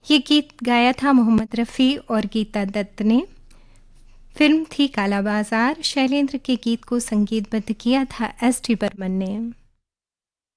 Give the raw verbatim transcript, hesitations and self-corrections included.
ये गीत गाया था मोहम्मद रफ़ी और गीता दत्त ने। फिल्म थी काला बाज़ार। शैलेंद्र के गीत को संगीतबद्ध किया था एस टी बर्मन ने।